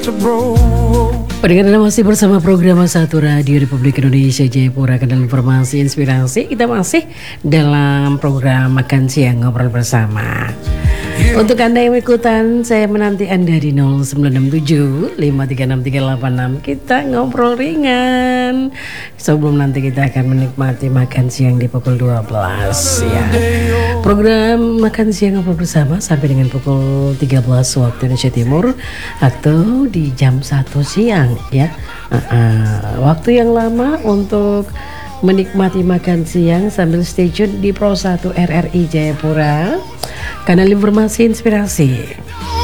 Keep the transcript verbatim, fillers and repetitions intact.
Pendengar Anda masih bersama program Satu Radio Republik Indonesia Jayapura, kanal informasi inspirasi. Kita masih dalam program Makan Siang Ngobrol Bersama. Untuk Anda yang ikutan, saya menanti Anda di nol sembilan enam tujuh lima tiga enam tiga delapan enam. Kita ngobrol ringan sebelum nanti kita akan menikmati makan siang di pukul dua belas ya. Program Makan Siang Ngobrol Bersama sampai dengan pukul tiga belas waktu Indonesia Timur atau di jam satu siang ya. uh, uh, Waktu yang lama untuk menikmati makan siang sambil stay tune di Pro satu R R I Jayapura, kanal informasi inspirasi.